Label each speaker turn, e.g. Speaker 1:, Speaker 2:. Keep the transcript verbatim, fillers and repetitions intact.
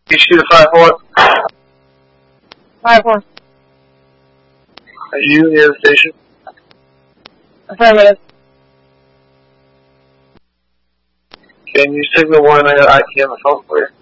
Speaker 1: You shoot a five four.
Speaker 2: Five four.
Speaker 1: Are you near the station?
Speaker 2: Affirmative.
Speaker 1: Can you signal one? I got I T on the phone for you.